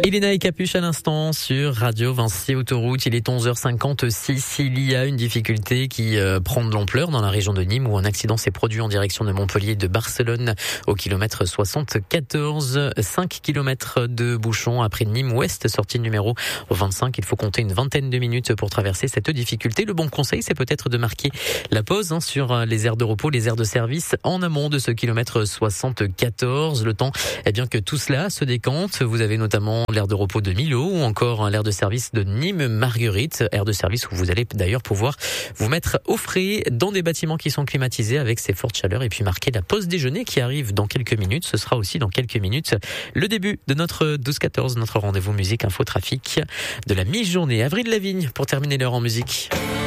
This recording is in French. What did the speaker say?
Elena et Capuche à l'instant sur Radio Vinci Autoroute. Il est 11h56. Il y a une difficulté qui prend de l'ampleur dans la région de Nîmes où un accident s'est produit en direction de Montpellier de Barcelone au kilomètre 74. 5 kilomètres de bouchons après Nîmes Ouest, sortie numéro 25. Il faut compter une vingtaine de minutes pour traverser cette difficulté. Le bon conseil, c'est peut-être de marquer la pause sur les aires de repos, les aires de service en amont de ce kilomètre 74. Le temps, bien que tout cela se décante. Vous avez notamment l'aire de repos de Millau ou encore l'aire de service de Nîmes-Marguerite, aire de service où vous allez d'ailleurs pouvoir vous mettre au frais dans des bâtiments qui sont climatisés avec ces fortes chaleurs et puis marquer la pause déjeuner qui arrive dans quelques minutes. Ce sera aussi dans quelques minutes le début de notre 12-14, notre rendez-vous musique info trafic de la mi-journée. Avril Lavigne pour terminer l'heure en musique.